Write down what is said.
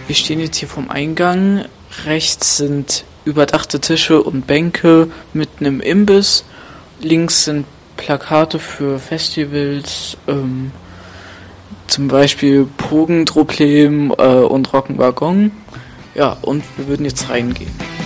Wir stehen jetzt hier vorm Eingang. Rechts sind überdachte Tische und Bänke mit einem Imbiss. Links sind Plakate für Festivals, zum Beispiel Pogentroplem und Rock'n'Wagon. Ja, und wir würden jetzt reingehen.